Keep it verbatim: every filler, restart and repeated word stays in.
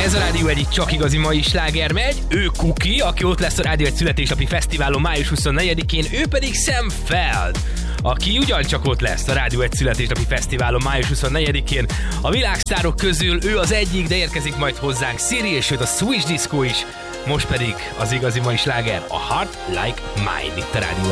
Ez a Rádió egyik csak igazi mai sláger megy, ő Kuki, aki ott lesz a Rádió egy születésnapi fesztiválon május huszonnegyedikén, ő pedig Sam Feld, aki ugyancsak ott lesz a Rádió egy születésnapi fesztiválon május huszonnegyedikén. A világsztárok közül ő az egyik, de érkezik majd hozzánk Siri, és őt a Swish Disco is. Most pedig az igazi mai sláger, a Heart Like Mine itt a Rádió